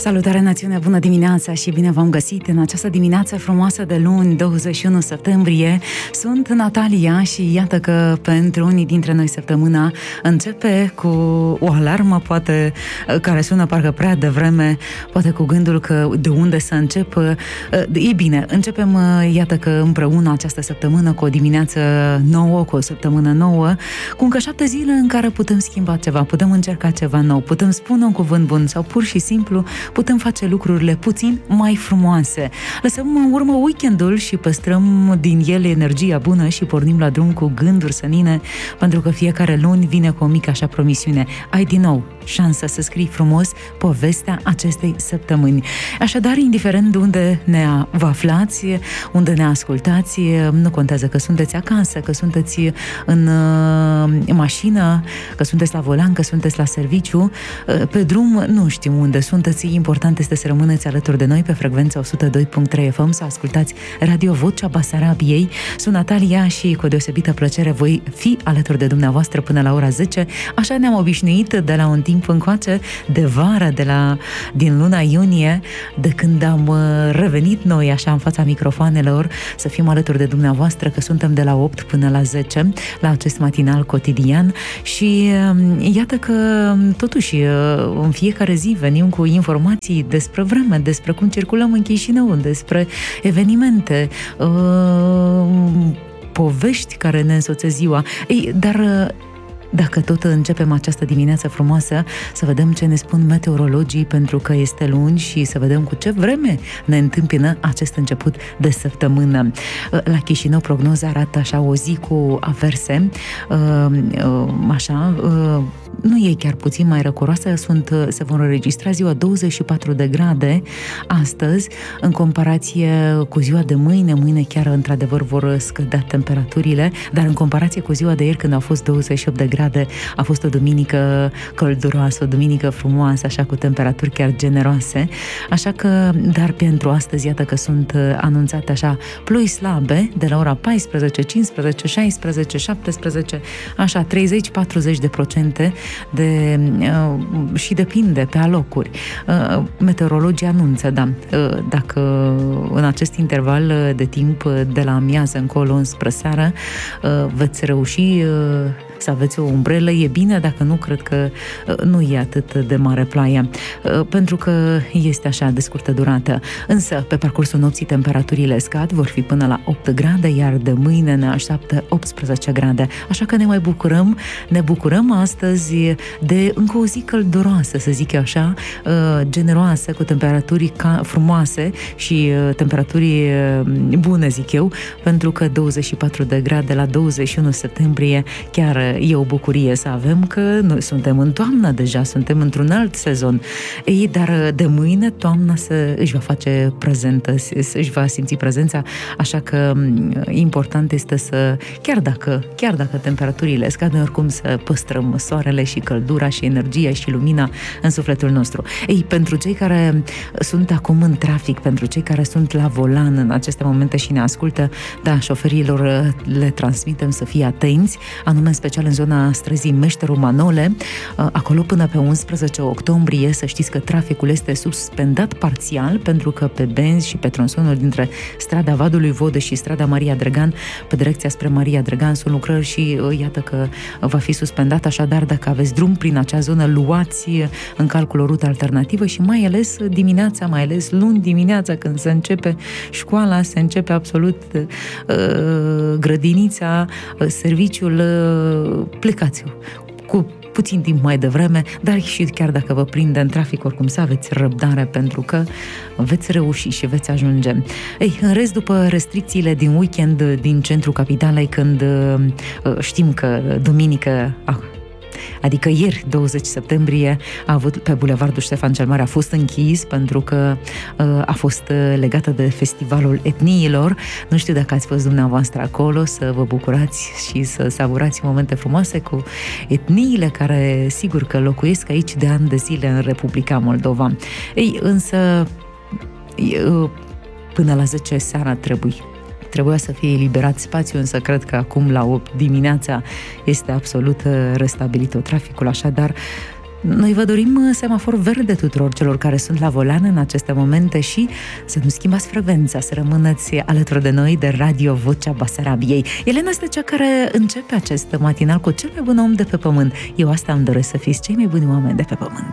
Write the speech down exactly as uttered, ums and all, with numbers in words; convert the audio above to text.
Salutare națiune, bună dimineața și bine v-am găsit în această dimineață frumoasă de luni, douăzeci și unu septembrie. Sunt Natalia și iată că pentru unii dintre noi săptămâna începe cu o alarmă, poate care sună parcă prea devreme, poate cu gândul că de unde să încep. E bine, începem iată că împreună această săptămână cu o dimineață nouă, cu o săptămână nouă, cu încă șapte zile în care putem schimba ceva, putem încerca ceva nou, putem spune un cuvânt bun sau pur și simplu putem face lucrurile puțin mai frumoase. Lăsăm în urmă weekendul și păstrăm din el energia bună și pornim la drum cu gânduri sănine, pentru că fiecare luni vine cu o mică așa promisiune. Ai din nou șansa să scrii frumos povestea acestei săptămâni. Așadar, indiferent de unde ne vă aflați, unde ne ascultați, nu contează că sunteți acasă, că sunteți în mașină, că sunteți la volan, că sunteți la serviciu, pe drum, nu știm unde sunteți. Important este să rămâneți alături de noi pe frecvența o sută doi virgulă trei F M, să ascultați Radio Vocea Basarabiei. Sunt Natalia și cu o deosebită plăcere voi fi alături de dumneavoastră până la ora zece. Așa ne-am obișnuit de la un timp încoace, de vară, de la, din luna iunie, de când am revenit noi așa în fața microfoanelor, să fim alături de dumneavoastră, că suntem de la opt până la zece la acest matinal cotidian și iată că totuși în fiecare zi venim cu informații despre vreme, despre cum circulăm în Chișinău, despre evenimente, povești care ne însoțesc ziua. Ei, dar dacă tot începem această dimineață frumoasă, să vedem ce ne spun meteorologii, pentru că este luni, și să vedem cu ce vreme ne întâmpină acest început de săptămână. La Chișinău prognoza arată așa o zi cu averse, așa, nu e chiar puțin mai răcoroasă, sunt, se vor înregistra ziua douăzeci și patru de grade astăzi, în comparație cu ziua de mâine. Mâine chiar într-adevăr vor scădea temperaturile, dar în comparație cu ziua de ieri, când au fost douăzeci și opt de grade, a fost o duminică călduroasă, o duminică frumoasă, așa, cu temperaturi chiar generoase. Așa că, dar pentru astăzi, iată că sunt anunțate așa ploi slabe de la ora paisprezece, cincisprezece, șaisprezece, șaptesprezece, așa treizeci patruzeci de procente de, uh, și depinde pe alocuri. Uh, meteorologii anunță, da, uh, dacă în acest interval de timp de la amiază încolo înspre seară uh, veți reuși uh, să aveți o umbrelă, e bine, dacă nu, cred că uh, nu e atât de mare ploaia, uh, pentru că este așa de scurtă durată. Însă, pe parcursul nopții temperaturile scad, vor fi până la opt grade, iar de mâine ne așteaptă optsprezece grade. Așa că ne mai bucurăm, ne bucurăm astăzi de încă o zi călduroasă, să zic așa, generoasă, cu temperaturi frumoase și temperaturi bune, zic eu, pentru că douăzeci și patru de grade la douăzeci și unu septembrie chiar e o bucurie să avem, că noi suntem în toamnă deja, suntem într-un alt sezon. Ei, dar de mâine toamna să își va face prezentă, să își va simți prezența, așa că important este să, chiar dacă, chiar dacă temperaturile scad, noi oricum să păstrăm soarele și căldura și energia și lumina în sufletul nostru. Ei, pentru cei care sunt acum în trafic, pentru cei care sunt la volan în aceste momente și ne ascultă, da, șoferilor le transmitem să fie atenți, anume în special în zona străzii Meșteru Manole, acolo până pe unsprezece octombrie, să știți că traficul este suspendat parțial, pentru că pe benzi și pe tronsonul dintre strada Vadului Vodă și strada Maria Dregan, pe direcția spre Maria Dregan, sunt lucrări și iată că va fi suspendat. Așadar, dacă aveți drum prin acea zonă, luați în calcul o rută alternativă și mai ales dimineața, mai ales luni dimineața, când se începe școala, se începe absolut uh, grădinița, uh, serviciul, uh, plecați cu puțin timp mai devreme, dar și chiar dacă vă prinde în trafic, oricum să aveți răbdare, pentru că veți reuși și veți ajunge. Ei, în rest, după restricțiile din weekend din centrul capitalei, când uh, știm că duminică, ah, adică ieri, douăzeci septembrie, a avut pe Bulevardul Ștefan cel Mare, a fost închis pentru că uh, a fost legată de Festivalul Etniilor. Nu știu dacă ați fost dumneavoastră acolo, să vă bucurați și să savurați momente frumoase cu etniile care, sigur că locuiesc aici de ani de zile în Republica Moldova. Ei, însă, până la zece seara trebuie Trebuia să fie eliberat spațiu, însă cred că acum la opt dimineața este absolut restabilit traficul, așadar Noi vă dorim semafor verde tuturor celor care sunt la volan în aceste momente și să nu schimbați frecvența, să rămâneți alături de noi de Radio Vocea Basarabiei. Elena este cea care începe acest matinal cu cel mai bun om de pe pământ. Eu asta îmi doresc, să fiți cei mai buni oameni de pe pământ.